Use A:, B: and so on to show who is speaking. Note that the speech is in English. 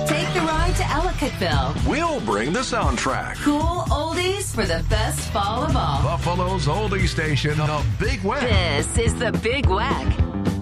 A: Take the ride to Ellicottville.
B: We'll bring the soundtrack.
A: Cool oldies for the best fall of all.
B: Buffalo's oldie station, The Big Wack.
A: This is The Big Wack.